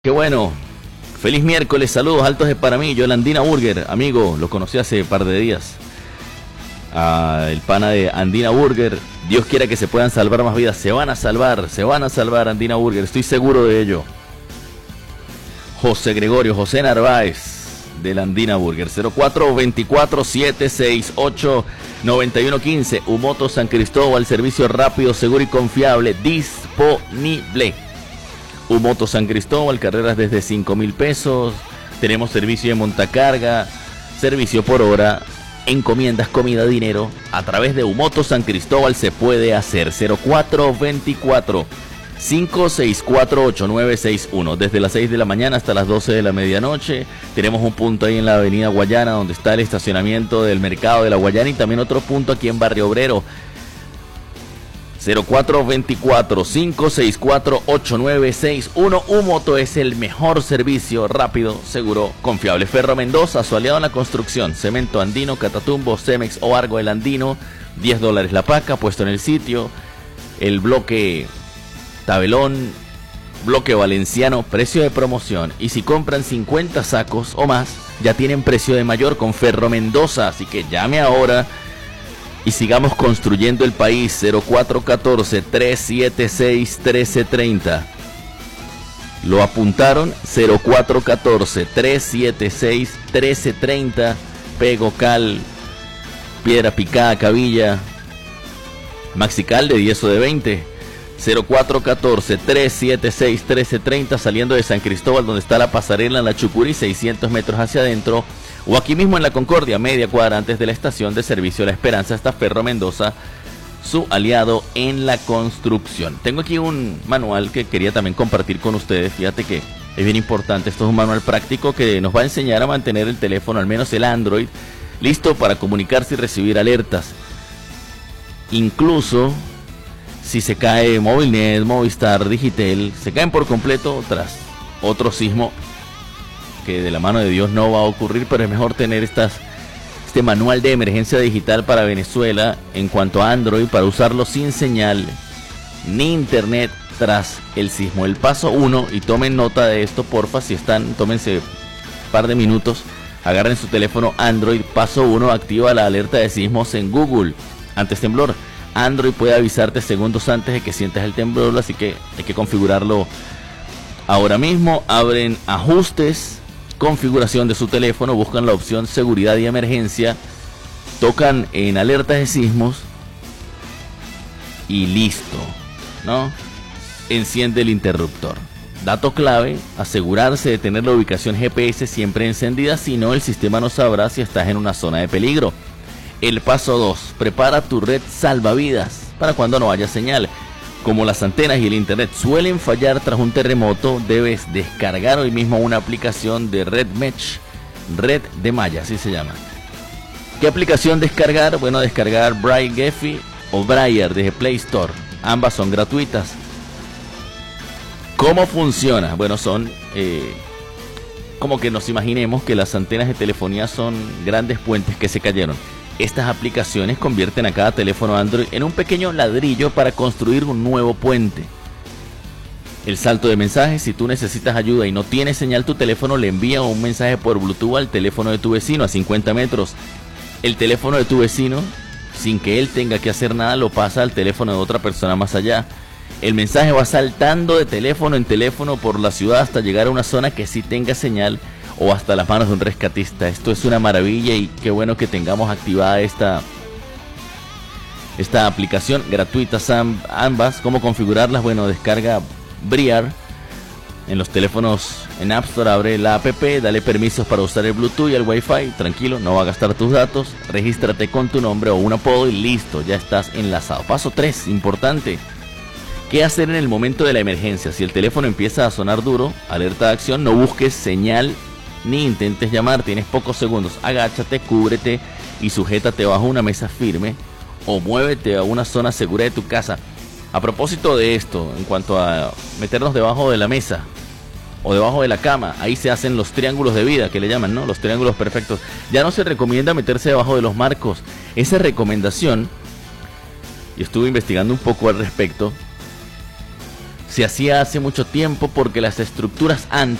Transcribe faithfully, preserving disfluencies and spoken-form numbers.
Qué bueno. Feliz miércoles, saludos altos de para mí, yo Andina Burger, amigo, lo conocí hace un par de días. Ah, el pana de Andina Burger, Dios quiera que se puedan salvar más vidas, se van a salvar, se van a salvar Andina Burger, estoy seguro de ello. José Gregorio, José Narváez, de la Andina Burger, cero cuatro veinticuatro, setecientos sesenta y ocho, noventa y uno quince, Umoto San Cristóbal, servicio rápido, seguro y confiable, disponible. Umoto San Cristóbal, carreras desde cinco mil pesos, tenemos servicio de montacarga, servicio por hora, encomiendas, comida, dinero, a través de Umoto San Cristóbal se puede hacer. Cero cuatro veinticuatro, cinco seis cuatro, ocho nueve seis uno, desde las seis de la mañana hasta las doce de la medianoche, tenemos un punto ahí en la avenida Guayana, donde está el estacionamiento del mercado de la Guayana, y también otro punto aquí en Barrio Obrero. Cero cuatro veinticuatro, cinco seis cuatro, ocho nueve seis uno. Umoto es el mejor servicio, rápido, seguro, confiable. Ferro Mendoza, su aliado en la construcción. Cemento Andino, Catatumbo, Cemex o Argo el Andino. diez dólares la paca, puesto en el sitio. El bloque Tabelón, bloque Valenciano, precio de promoción. Y si compran cincuenta sacos o más, ya tienen precio de mayor con Ferro Mendoza. Así que llame ahora y sigamos construyendo el país. Cero cuatro uno cuatro, tres siete seis, uno tres tres cero. ¿Lo apuntaron? Cero cuatro uno cuatro, tres siete seis, uno tres tres cero. Pego, Cal, Piedra Picada, Cabilla, Maxical de diez o de veinte. Cero cuatro uno cuatro, tres siete seis, uno tres tres cero, saliendo de San Cristóbal, donde está la pasarela en la Chucurí, seiscientos metros hacia adentro. O aquí mismo en la Concordia, media cuadra antes de la estación de servicio La Esperanza, está Ferro Mendoza, su aliado en la construcción. Tengo aquí un manual que quería también compartir con ustedes. Fíjate que es bien importante. Esto es un manual práctico que nos va a enseñar a mantener el teléfono, al menos el Android, listo para comunicarse y recibir alertas. Incluso si se cae Movilnet, Movistar, Digitel, se caen por completo tras otro sismo, que de la mano de Dios no va a ocurrir, pero es mejor tener estas, este manual de emergencia digital para Venezuela en cuanto a Android, para usarlo sin señal ni internet tras el sismo. El paso uno, y tomen nota de esto porfa, si están, tómense un par de minutos, agarren su teléfono Android. Paso uno, activa la alerta de sismos en Google. Antes temblor, Android puede avisarte segundos antes de que sientas el temblor, así que hay que configurarlo ahora mismo. Abren ajustes, configuración de su teléfono, buscan la opción seguridad y emergencia, tocan en alertas de sismos y listo, ¿no? Enciende el interruptor. Dato clave, asegurarse de tener la ubicación G P S siempre encendida, si no el sistema no sabrá si estás en una zona de peligro. El paso dos, prepara tu red salvavidas para cuando no haya señal. Como las antenas y el internet suelen fallar tras un terremoto, debes descargar hoy mismo una aplicación de Red Mesh, red de malla, así se llama. ¿Qué aplicación descargar? Bueno, descargar Bright Gephi o Briar desde Play Store. Ambas son gratuitas. ¿Cómo funciona? Bueno, son eh, como que nos imaginemos que las antenas de telefonía son grandes puentes que se cayeron. Estas aplicaciones convierten a cada teléfono Android en un pequeño ladrillo para construir un nuevo puente. El salto de mensajes: si tú necesitas ayuda y no tienes señal, tu teléfono le envía un mensaje por Bluetooth al teléfono de tu vecino a cincuenta metros. El teléfono de tu vecino, sin que él tenga que hacer nada, lo pasa al teléfono de otra persona más allá. El mensaje va saltando de teléfono en teléfono por la ciudad hasta llegar a una zona que sí tenga señal, o hasta las manos de un rescatista. Esto es una maravilla y qué bueno que tengamos activada esta, esta aplicación gratuita, ambas. ¿Cómo configurarlas? Bueno, descarga Briar en los teléfonos en App Store, abre la app, dale permisos para usar el Bluetooth y el Wi-Fi, tranquilo, no va a gastar tus datos, regístrate con tu nombre o un apodo y listo, ya estás enlazado. Paso tres, importante. ¿Qué hacer en el momento de la emergencia? Si el teléfono empieza a sonar duro, alerta de acción, no busques señal ni intentes llamar, tienes pocos segundos. Agáchate, cúbrete y sujétate bajo una mesa firme o muévete a una zona segura de tu casa. A propósito de esto, en cuanto a meternos debajo de la mesa o debajo de la cama, ahí se hacen los triángulos de vida, que le llaman, ¿no? Los triángulos perfectos. Ya no se recomienda meterse debajo de los marcos. Esa recomendación, y estuve investigando un poco al respecto, se hacía hace mucho tiempo porque las estructuras